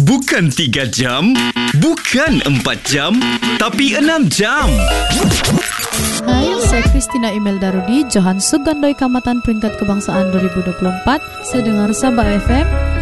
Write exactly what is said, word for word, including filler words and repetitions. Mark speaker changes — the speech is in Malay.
Speaker 1: Bukan tiga jam, bukan empat jam, tapi enam jam.
Speaker 2: Hai, saya Christina Imelda Rudi, Johan Sugandoi Kamatan Peringkat Kebangsaan dua ribu dua puluh empat. Saya dengar Sabah F M